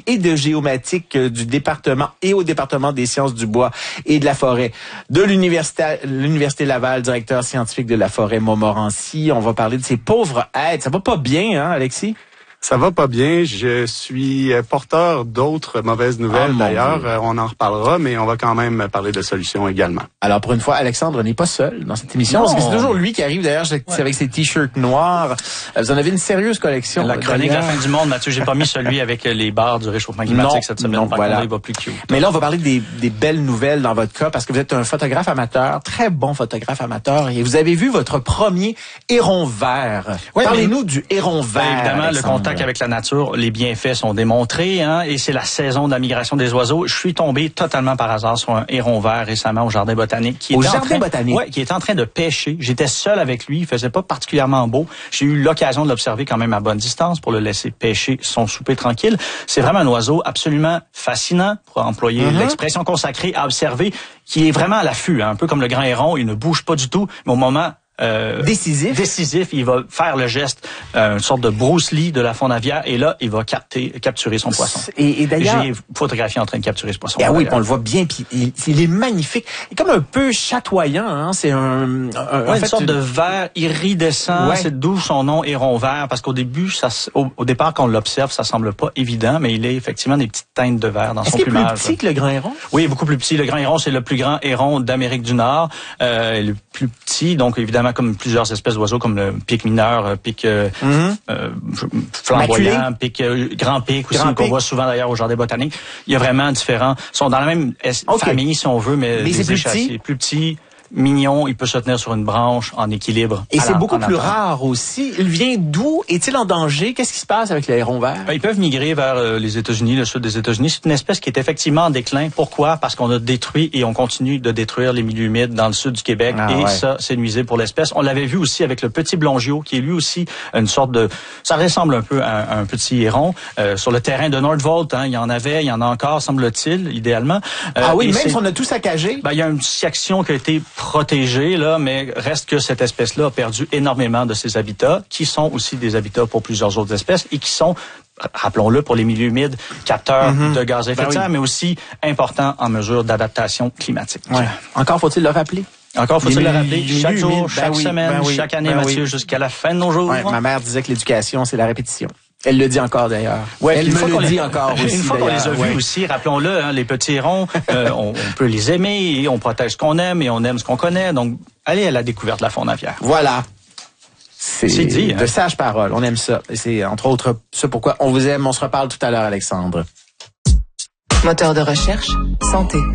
et de géomatique du département et au département des sciences du bois et de la forêt de l'Université Laval, directeur scientifique de la forêt Montmorency. On va parler de ces pauvres êtres. Ça va pas bien, hein, Alexis? Ça va pas bien. Je suis porteur d'autres mauvaises nouvelles d'ailleurs. On en reparlera, mais on va quand même parler de solutions également. Alors pour une fois, Alexandre n'est pas seul dans cette émission. Parce que c'est toujours lui qui arrive d'ailleurs avec ses t-shirts noirs. Vous en avez une sérieuse collection. La chronique de la fin du monde, Mathieu. J'ai pas mis celui avec les barres du réchauffement climatique cette semaine. Non, voilà. Il va plus cute. Mais là, on va parler des belles nouvelles dans votre cas parce que vous êtes un photographe amateur, très bon photographe amateur, et vous avez vu votre premier héron vert. Ouais, Parlez-nous du héron vert. Évidemment, Alexandre. le contact avec la nature, les bienfaits sont démontrés, hein, et c'est la saison de la migration des oiseaux. Je suis tombé totalement par hasard sur un héron vert récemment au Jardin botanique. Qui était en train de pêcher. J'étais seul avec lui. Il faisait pas particulièrement beau. J'ai eu l'occasion de l'observer quand même à bonne distance pour le laisser pêcher son souper tranquille. C'est vraiment un oiseau absolument fascinant, pour employer l'expression consacrée à observer, qui est vraiment à l'affût, hein, un peu comme le grand héron. Il ne bouge pas du tout, mais au moment décisif, il va faire le geste, une sorte de Bruce Lee de la faune aviaire, et là, il va capturer son poisson. Et d'ailleurs, j'ai photographié en train de capturer ce poisson. Ah oui, on le voit bien, puis il est magnifique. Il est comme un peu chatoyant, hein. C'est une sorte de vert iridescent. Ouais. C'est d'où son nom héron vert, parce qu'au début, au départ, quand on l'observe, ça semble pas évident, mais il est effectivement des petites teintes de vert dans son plumage. Est-ce qu'il est plus petit que le grand héron? Oui, beaucoup plus petit. Le grand héron, c'est le plus grand héron d'Amérique du Nord. Le plus petit, donc évidemment, comme plusieurs espèces d'oiseaux, comme le pic mineur, pic flamboyant, pic grand pic aussi, qu'on voit souvent d'ailleurs au Jardin botanique. Il y a vraiment différents, sont dans la même famille si on veut, mais c'est plus petit. Mignon, il peut se tenir sur une branche en équilibre. Et c'est beaucoup plus rare aussi. Il vient d'où? Est-il en danger? Qu'est-ce qui se passe avec le héron vert? Ils peuvent migrer vers les États-Unis, le sud des États-Unis. C'est une espèce qui est effectivement en déclin. Pourquoi? Parce qu'on a détruit et on continue de détruire les milieux humides dans le sud du Québec. Ça, c'est nuisible pour l'espèce. On l'avait vu aussi avec le petit blongiot, qui est lui aussi une sorte de... Ça ressemble un peu à un petit héron. Sur le terrain de Nordvolt, hein, il y en a encore, semble-t-il, idéalement. Même si on a tout saccagé? Il y a une section qui a été protégée, là, mais reste que cette espèce-là a perdu énormément de ses habitats, qui sont aussi des habitats pour plusieurs autres espèces et qui sont, rappelons-le, pour les milieux humides, capteurs de gaz à effet de serre, mais aussi importants en mesure d'adaptation climatique. Ouais. Encore faut-il le rappeler? Encore faut-il le rappeler, chaque jour, chaque semaine, chaque année, Mathieu, jusqu'à la fin de nos jours. Ouais, ma mère disait que l'éducation, c'est la répétition. Elle le dit encore d'ailleurs. Ouais, elle me le dit encore aussi. Une fois qu'on les a vus aussi, rappelons-le, hein, les petits hérons, on peut les aimer et on protège ce qu'on aime et on aime ce qu'on connaît. Donc, allez à la découverte de la faune aviaire. Voilà. C'est dit, de sages paroles. On aime ça. Et c'est entre autres ce pourquoi on vous aime. On se reparle tout à l'heure, Alexandre. Moteur de recherche, santé.